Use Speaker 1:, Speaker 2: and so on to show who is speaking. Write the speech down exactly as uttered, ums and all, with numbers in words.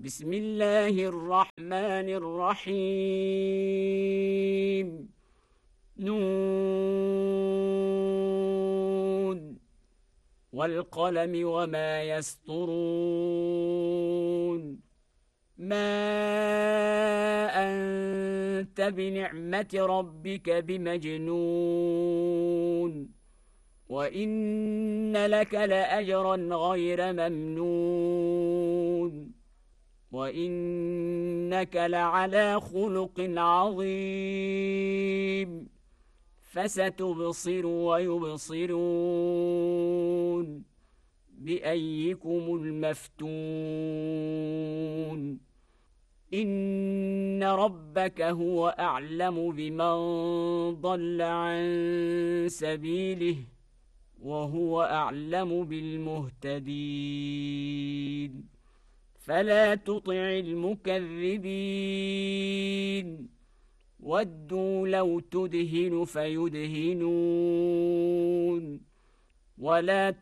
Speaker 1: بسم الله الرحمن الرحيم نون والقلم وما يسطرون ما أنت بنعمة ربك بمجنون وإن لك لأجرا غير ممنون وإنك لعلى خلق عظيم فستبصر ويبصرون بأيكم المفتون إن ربك هو أعلم بمن ضل عن سبيله وهو أعلم بالمهتدين فلا تطع المكذبين ودوا لو تدهن فيدهنون ولا